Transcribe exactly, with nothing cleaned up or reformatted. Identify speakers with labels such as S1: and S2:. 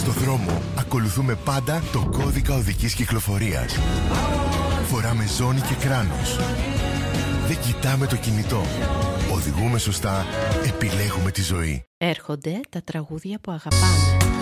S1: Στο δρόμο ακολουθούμε πάντα το κώδικα οδικής κυκλοφορίας. Φοράμε ζώνη και κράνος. Δεν κοιτάμε το κινητό. Οδηγούμε σωστά, επιλέγουμε τη ζωή.
S2: Έρχονται τα τραγούδια που αγαπάμε.